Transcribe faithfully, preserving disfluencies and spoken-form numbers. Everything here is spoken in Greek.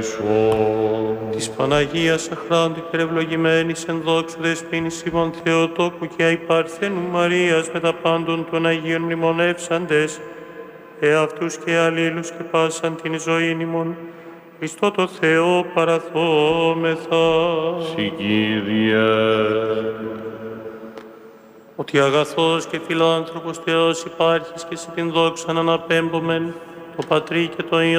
Της Παναγίας αχράντου και ευλογημένης εν δόξου δεσποίνης ημών Θεοτόκου και αϊπαρθένου Μαρίας με τα πάντων των Αγίων μνημονεύσαντες, εαυτούς και αλλήλους και πάσαν την ζωήν ημών, Χριστό το Θεό παραθόμεθα. Συ Κύριε. Ότι αγαθός και φιλάνθρωπος Θεός υπάρχεις και σε την δόξαν αναπέμπομεν, το Πατρί και το Υιό